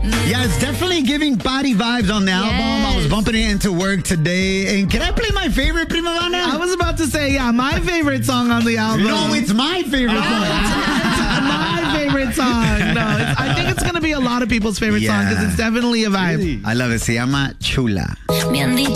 Yeah, it's definitely giving party vibes on the album. I was bumping it into work today. And can I play my favorite, Primavana? I was about to say, my favorite song on the album. No, it's my favorite song. It's my favorite song. No, I think it's going to be a lot of people's favorite song because it's definitely a vibe. I love it. Se llama Chula.